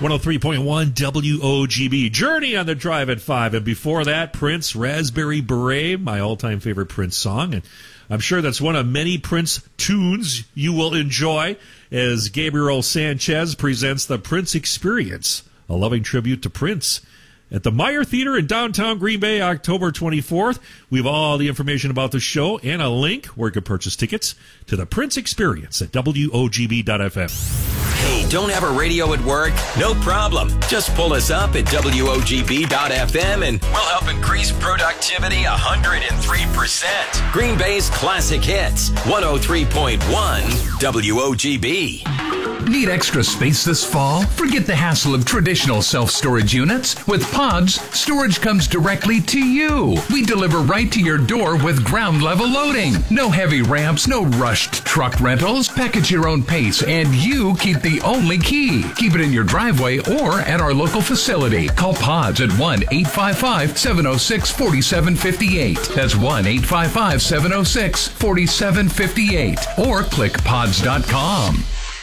103.1 WOGB. Journey on the Drive at 5. And before that, Prince, Raspberry Beret, my all-time favorite Prince song. And I'm sure that's one of many Prince tunes you will enjoy as Gabriel Sanchez presents the Prince Experience, a loving tribute to Prince at the Meyer Theater in downtown Green Bay, October 24th. We have all the information about the show and a link where you can purchase tickets to the Prince Experience at WOGB.FM. Hey, don't have a radio at work? No problem. Just pull us up at WOGB.FM and we'll help increase productivity 103%. Green Bay's classic hits, 103.1 WOGB. Need extra space this fall? Forget the hassle of traditional self-storage units. With Pods, storage comes directly to you. We deliver right to your door with ground-level loading. No heavy ramps, no rushed truck rentals. Package your own pace, and you keep the only key. Keep it in your driveway or at our local facility. Call Pods at 1-855-706-4758. That's 1-855-706-4758. Or click pods.com.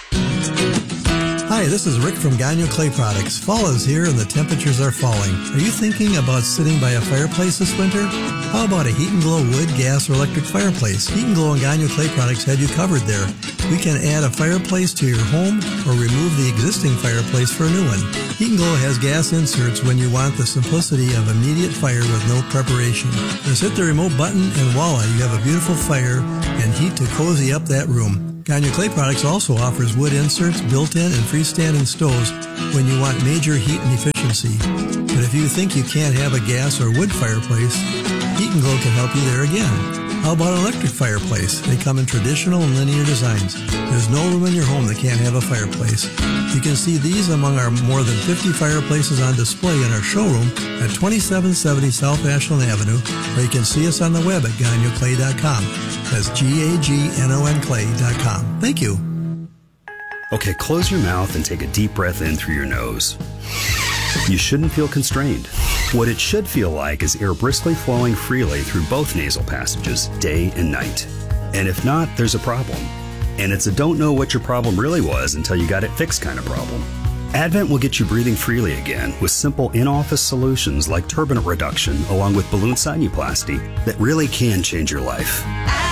Hi, this is Rick from Gagnon Clay Products. Fall is here and the temperatures are falling. Are you thinking about sitting by a fireplace this winter? How about a Heat and Glow wood, gas, or electric fireplace? Heat and Glow and Gagnon Clay Products have you covered there. We can add a fireplace to your home or remove the existing fireplace for a new one. Heat and Glow has gas inserts when you want the simplicity of immediate fire with no preparation. Just hit the remote button and voila, you have a beautiful fire and heat to cozy up that room. Gagnon Clay Products also offers wood inserts, built-in and freestanding stoves when you want major heat and efficiency. But if you think you can't have a gas or wood fireplace, Heat and Glow can help you there again. How about an electric fireplace? They come in traditional and linear designs. There's no room in your home that can't have a fireplace. You can see these among our more than 50 fireplaces on display in our showroom at 2770 South Ashland Avenue, or you can see us on the web at GagnonClay.com. That's GAGNON Clay.com. Thank you. Okay, close your mouth and take a deep breath in through your nose. You shouldn't feel constrained. What it should feel like is air briskly flowing freely through both nasal passages, day and night. And if not, there's a problem. And it's a don't know what your problem really was until you got it fixed kind of problem. Advent will get you breathing freely again with simple in-office solutions like turbinate reduction along with balloon sinuplasty that really can change your life.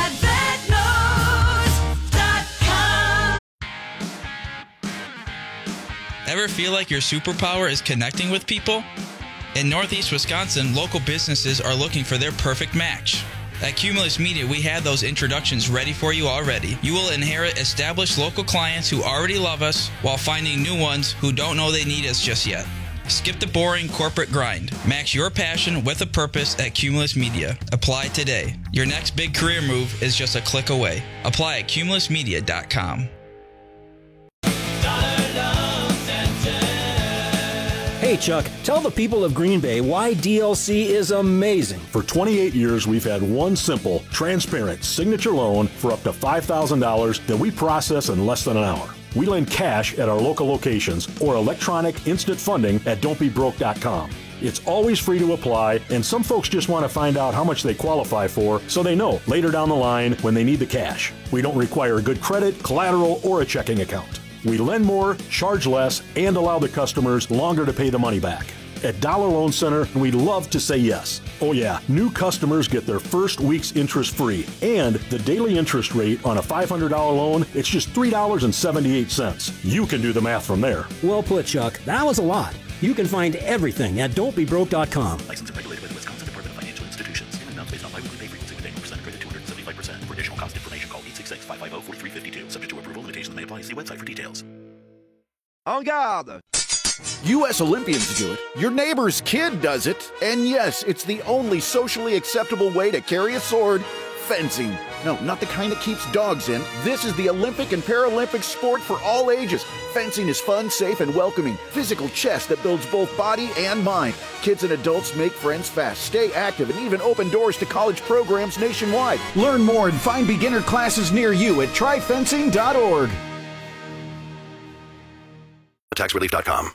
Ever feel like your superpower is connecting with people? In Northeast Wisconsin, local businesses are looking for their perfect match. At Cumulus Media, we have those introductions ready for you already. You will inherit established local clients who already love us while finding new ones who don't know they need us just yet. Skip the boring corporate grind. Match your passion with a purpose at Cumulus Media. Apply today. Your next big career move is just a click away. Apply at cumulusmedia.com. Hey Chuck, tell the people of Green Bay why DLC is amazing. For 28 years, we've had one simple, transparent signature loan for up to $5,000 that we process in less than an hour. We lend cash at our local locations or electronic instant funding at don'tbebroke.com. It's always free to apply, and some folks just want to find out how much they qualify for so they know later down the line when they need the cash. We don't require good credit, collateral, or a checking account. We lend more, charge less, and allow the customers longer to pay the money back. At Dollar Loan Center, we love to say yes. Oh yeah, new customers get their first week's interest free. And the daily interest rate on a $500 loan, it's just $3.78. You can do the math from there. Well put, Chuck. That was a lot. You can find everything at don'tbebroke.com. Licensed and regulated by the Wisconsin Department of Financial Institutions. In amounts based on biweekly pay frequency with annual percent credit 275%. For additional cost information, call 866-550-4352. Subject to approval, limitations may apply. See website for details. En garde! U.S. Olympians do it, your neighbor's kid does it, and yes, it's the only socially acceptable way to carry a sword, fencing. No, not the kind that keeps dogs in. This is the Olympic and Paralympic sport for all ages. Fencing is fun, safe, and welcoming. Physical chess that builds both body and mind. Kids and adults make friends fast, stay active, and even open doors to college programs nationwide. Learn more and find beginner classes near you at tryfencing.org. TaxRelief.com.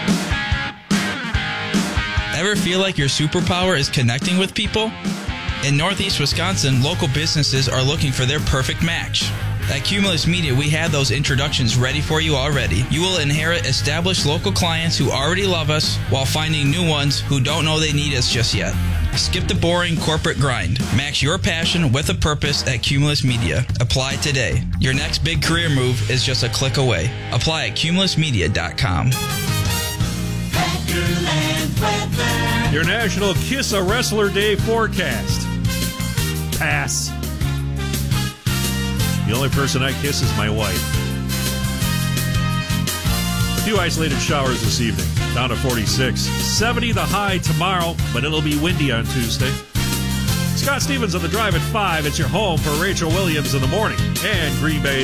Ever feel like your superpower is connecting with people? In Northeast Wisconsin, local businesses are looking for their perfect match. At Cumulus Media, we have those introductions ready for you already. You will inherit established local clients who already love us while finding new ones who don't know they need us just yet. Skip the boring corporate grind. Match your passion with a purpose at Cumulus Media. Apply today. Your next big career move is just a click away. Apply at cumulusmedia.com. Your National Kiss a Wrestler Day forecast. Pass. The only person I kiss is my wife. A few isolated showers this evening, down to 46. 70 the high tomorrow, but it'll be windy on Tuesday. Scott Stevens on the Drive at 5. It's your home for Rachel Williams in the morning and Green Bay's